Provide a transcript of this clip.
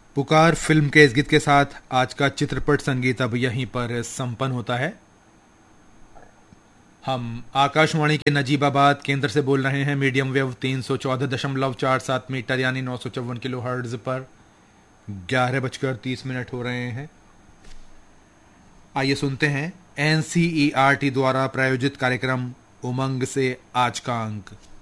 पुकार फिल्म के इस गीत के साथ आज का चित्रपट संगीत अब यहीं पर संपन्न होता है। हम आकाशवाणी के नजीबाबाद केंद्र से बोल रहे हैं मीडियम वेव 314.47 मीटर यानी 954 किलो हर्ट्ज पर। 11:30 हो रहे हैं। आइए सुनते हैं एनसीईआरटी द्वारा प्रायोजित कार्यक्रम उमंग से आज का अंक।